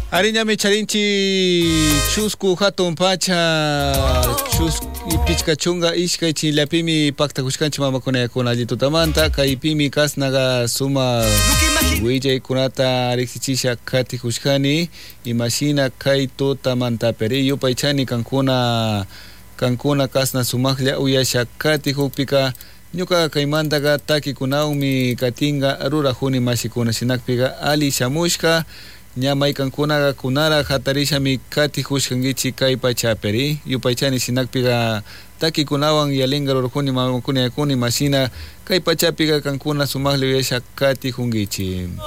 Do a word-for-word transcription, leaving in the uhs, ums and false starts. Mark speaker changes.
Speaker 1: Ariñami charinchi chusku hatun pacha chusku pichka chunga ishkay chillapimi paktakushkanchi mamakunayakuna alli tutamanta kaypimi kasnaga suma willlaykunata riqsichisha katikushkani imashina kay tutamantapiri yupaychani kankuna kankuna kasna sumaqlla uyasha katikukpika ñuka kaymantaqa takikunawmi katinga rurajuni mashikuna shinakpiqa ali shamushka ñamay kankunaqa kunara hatarishami katikushkankichik kay pachapiri yupaychani shinakpiqa takikunawan yalinga rurajuni mamakunayakuni mashina kay pachapiqa kankuna sumaqlla uyasha katikunkichik.